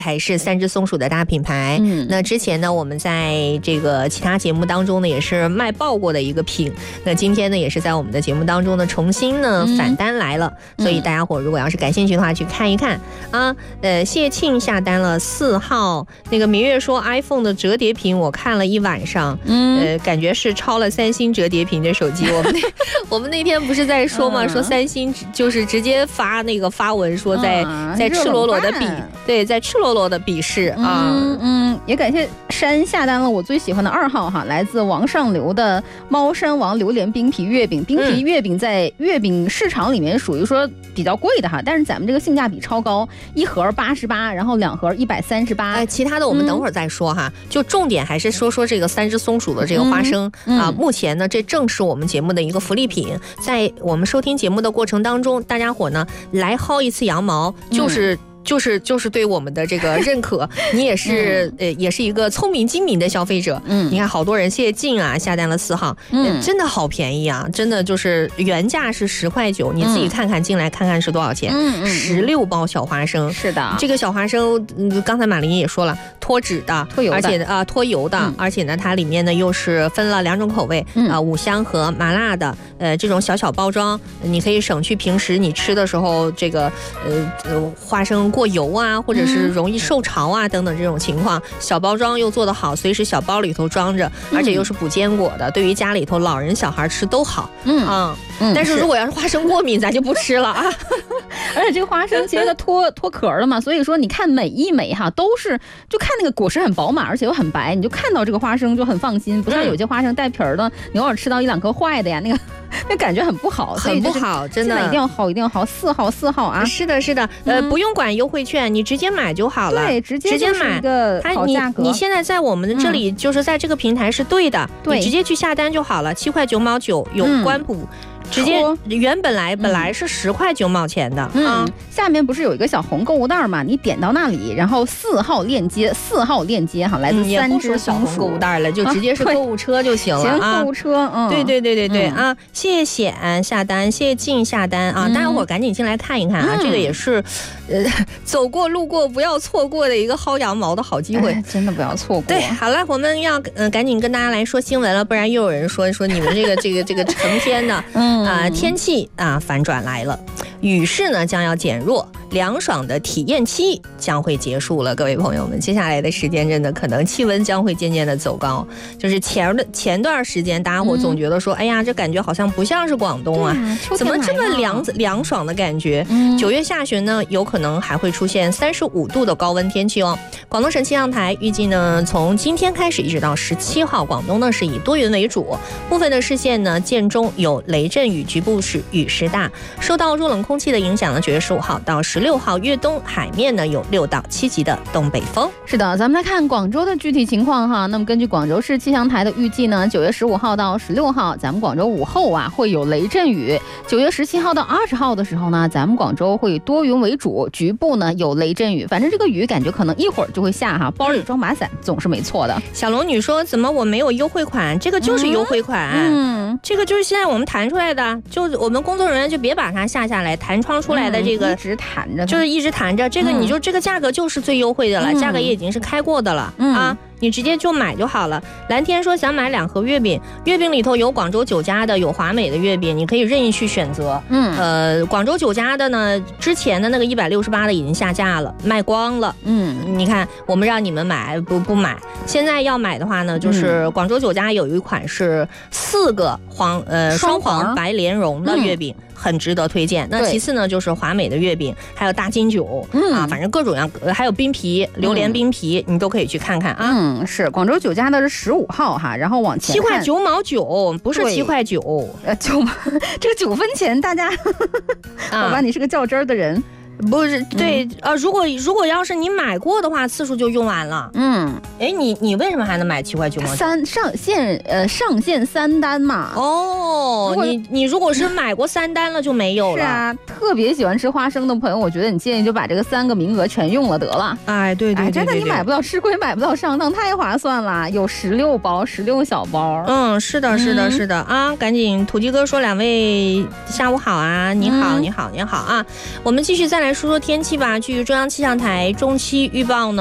还是3只松鼠的大品牌。那之前呢，我们在这个其他节目当中呢，也是卖爆过的一个品。那今天呢，也是在我们的节目当中呢，重新呢返单来了。所以大家伙如果要是感兴趣的话，去看一看啊。谢庆下单了4号，那个明月说 iPhone 的折叠屏我看了一晚上，感觉是抄了3星折叠屏的手机。我们那天不是在说吗？说3星就是直接发文说在赤裸裸的对，在赤裸裸的鄙视啊。 也感谢山下单了我最喜欢的2号哈，来自王上流的猫山王榴莲冰皮月饼。冰皮月饼在月饼市场里面属于说比较贵的哈，但是咱们这个性价比超高，1盒88，然后2盒138。 其他的我们等会儿再说哈，就重点还是说这个3只松鼠的这个花生啊。目前呢，这正是我们节目的一个福利品，在我们收听节目的过程当中，大家伙呢来薅一次羊毛，就是对我们的这个认可，你也是也是一个聪明精明的消费者。你看好多人，谢谢静啊下单了4号，真的好便宜啊，真的就是原价是10.9块，你自己看看进来看看是多少钱。16包小花生， 是的， 这个小花生刚才马林也说了，脱脂的、 脱油的， 而且脱油的，而且呢它里面呢又是分了2种口味五香和麻辣的，这种小包装，你可以省去平时你吃的时候这个花生过油啊，或者是容易受潮啊等等这种情况，小包装又做得好，随时小包里头装着，而且又是补坚果的，对于家里头老人小孩吃都好。但是如果要是花生过敏，咱就不吃了啊。 而且这个花生其实它脱壳了嘛，所以说你看每一枚哈都是，就看那个果实很饱满，而且又很白，你就看到这个花生就很放心，不像有些花生带皮儿的，你偶尔吃到1-2颗坏的呀，那感觉很不好， 很不好，真的一定要好，一定要好。4号啊， 是的，不用管优惠券，你直接买就好了。 对，直接买一个好价格。 你现在在我们这里就是在这个平台是对的，你直接去下单就好了，7.9块有官补。直接本来是10.9块的啊。 下面不是有一个小红购物袋吗？你点到那里，然后4号链接哈，来自3只小红购物袋了，就直接是购物车就行了啊。购物车， 对啊，谢谢显下单，谢谢静下单啊，大家伙赶紧进来看一看啊，这个也是走过路过不要错过的一个薅羊毛的好机会， 真的不要错过。 对，好了，我们要赶紧跟大家来说新闻了，不然又有人说你们这个成天的天气反转来了，雨势呢将要减弱，凉爽的体验期将会结束了。各位朋友们，接下来的时间真的可能气温将会渐渐的走高。就是前段时间大家伙总觉得说，哎呀，这感觉好像不像是广东啊，怎么这么凉爽的感觉？9月下旬呢，有可能还会出现35度的高温天气哦。广东省气象台预计呢，从今天开始一直到17号，广东呢是以多云为主，部分的市县呢间中有雷阵雨，局部是雨势大。受到弱冷空气的影响呢，9月15号到16号，粤东海面呢有6到7级的东北风。 是的，咱们来看广州的具体情况哈。那么根据广州市气象台的预计呢，9月15号到16号，咱们广州午后会有雷阵雨。9月17号到20号的时候呢，咱们广州会多云为主，局部呢有雷阵雨。反正这个雨感觉可能一会儿就会下哈，包里装把伞总是没错的。 小龙女说，怎么我没有优惠款？这个就是优惠款，这个就是现在我们弹出来的，就我们工作人员就别把它下来，弹窗出来的这个一直弹着， 就是一直弹着，这个你就这个价格就是最优惠的了，价格也已经是开过的了啊。你直接就买就好了。蓝天说想买2盒月饼，月饼里头有广州9家的，有华美的月饼，你可以任意去选择。广州9家的呢，之前的那个168的已经下架了，卖光了。你看我们让你们买不买，现在要买的话呢，就是广州9家有一款是4个双黄白莲蓉的月饼。很值得推荐。那其次呢，就是华美的月饼，还有大金酒反正各种样，还有冰皮、榴莲冰皮，你都可以去看看啊。 是广州9家的是15号哈，然后往前 7.9块，不是7.9块。 9这个9分钱，大家好吧，你是个较真儿的人。 不是对如果要是你买过的话，次数就用完了。你为什么还能买7.9块？ 上线3单嘛。 你如果是买过3单了就没有了。 是啊，特别喜欢吃花生的朋友，我觉得你建议就把这个3个名额全用了得了。 对， 真的你买不到吃亏，买不到上当，太划算了。有16包，16小包。 是的啊！赶紧土鸡哥说2位下午好啊，你好啊！我们继续再来说说天气吧。据中央气象台中期预报呢。